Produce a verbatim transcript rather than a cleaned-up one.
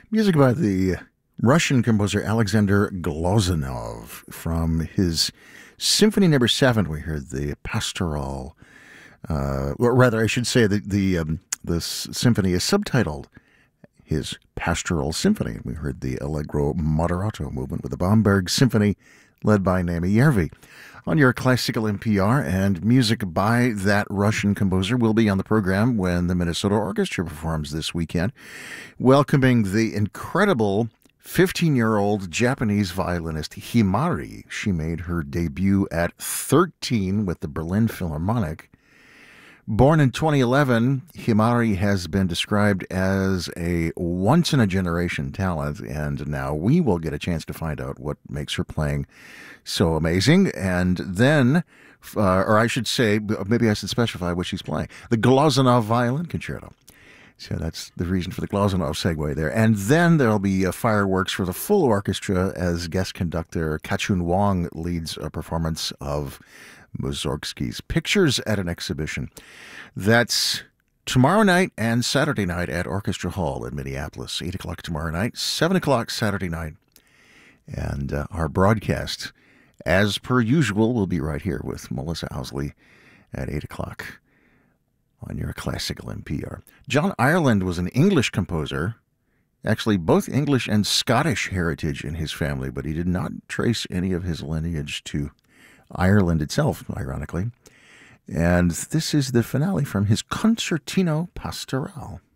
Music by the Russian composer Alexander Glazunov from his Symphony Number Seven. We heard the Pastoral, uh, or rather, I should say that the um, the symphony is subtitled his Pastoral Symphony. We heard the Allegro Moderato movement with the Bamberg Symphony, led by Naomi Järvi. On your classical N P R, and music by that Russian composer will be on the program when the Minnesota Orchestra performs this weekend, welcoming the incredible fifteen-year-old Japanese violinist Himari. She made her debut at thirteen with the Berlin Philharmonic. Born in twenty eleven, Himari has been described as a once-in-a-generation talent, and now we will get a chance to find out what makes her playing so amazing. And then, uh, or I should say, maybe I should specify what she's playing. The Glazunov Violin Concerto. So that's the reason for the Glazunov segue there. And then there'll be uh, fireworks for the full orchestra as guest conductor Kachun Wong leads a performance of Mussorgsky's Pictures at an Exhibition. That's tomorrow night and Saturday night at Orchestra Hall in Minneapolis. eight o'clock tomorrow night, seven o'clock Saturday night. And uh, our broadcast, as per usual, will be right here with Melissa Owsley at eight o'clock on your classical N P R. John Ireland was an English composer, actually both English and Scottish heritage in his family, but he did not trace any of his lineage to Ireland itself, ironically. And this is the finale from his Concertino Pastoral.